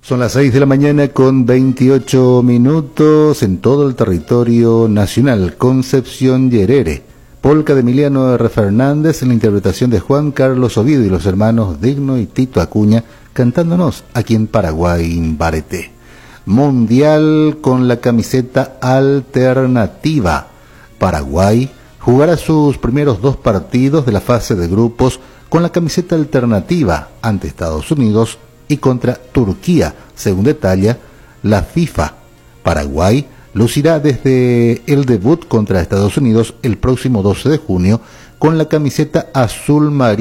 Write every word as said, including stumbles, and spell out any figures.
Son las seis de la mañana con veintiocho minutos en todo el territorio nacional. Concepción Yerere, polca de Emiliano R. Fernández en la interpretación de Juan Carlos Oviedo y los hermanos Digno y Tito Acuña, cantándonos aquí en Paraguay, Imbareté. Mundial con la camiseta alternativa. Paraguay jugará sus primeros dos partidos de la fase de grupos con la camiseta alternativa ante Estados Unidos y contra Turquía, según detalla la FIFA. Paraguay lucirá desde el debut contra Estados Unidos el próximo doce de junio con la camiseta azul marina